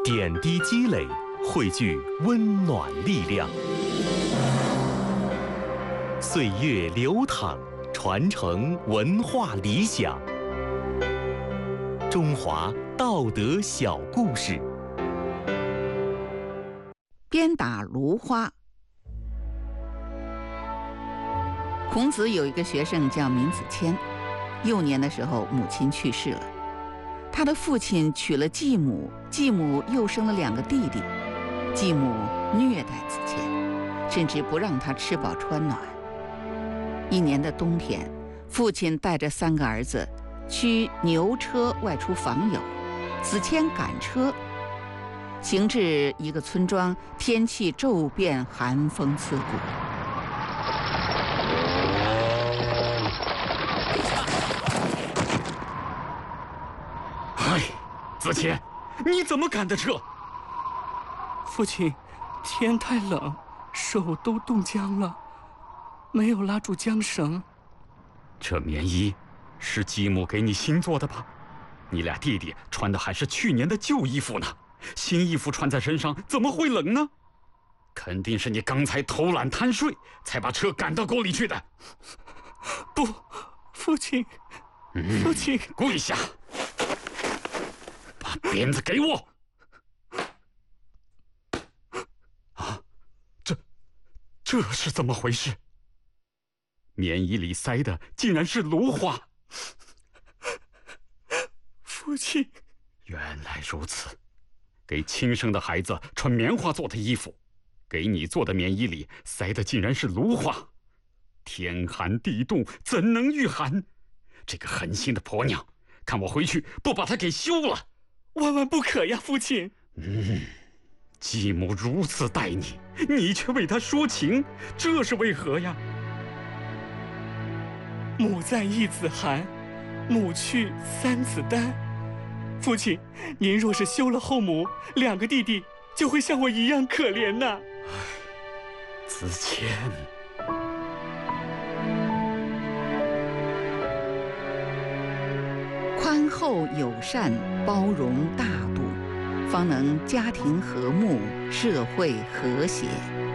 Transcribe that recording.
点滴积累，汇聚温暖力量。岁月流淌，传承文化理想。中华道德小故事。 鞭打芦花。孔子有一个学生叫闵子骞，幼年的时候母亲去世了，他的父亲娶了继母，继母又生了2个弟弟，继母虐待子骞，甚至不让他吃饱穿暖。一年的冬天，父亲带着3个儿子驱牛车外出访友，子骞赶车，行至一个村庄，天气骤变，寒风刺骨。 哎，子骞，你怎么赶的车？ 父亲，天太冷，手都冻僵了，没有拉住缰绳。 这棉衣是继母给你新做的吧？你俩弟弟穿的还是去年的旧衣服呢，新衣服穿在身上怎么会冷呢？肯定是你刚才偷懒贪睡，才把车赶到沟里去的。 不，父亲，父亲， 跪下，把鞭子给我！啊，这是怎么回事？棉衣里塞的竟然是芦花！ 父亲， 原来如此，给亲生的孩子穿棉花做的衣服，给你做的棉衣里塞的竟然是芦花！天寒地冻，怎能御寒？这个狠心的婆娘，看我回去不把她给休了！ 万万不可呀，父亲！ 继母如此待你，你却为她说情，这是为何呀？ 母在1子寒，母去3子丹。父亲，您若是休了后母，2个弟弟就会像我一样可怜呐。 子骞， 宽厚友善，包容大度，方能家庭和睦，社会和谐。